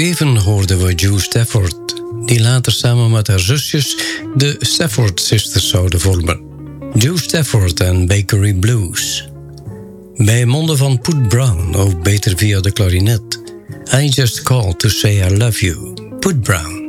even hoorden we Jo Stafford, die later samen met haar zusjes de Stafford Sisters zouden vormen. Jo Stafford en Bakery Blues. Bij monden van Put Brown, ook beter via de klarinet. I Just Called to Say I Love You, Put Brown.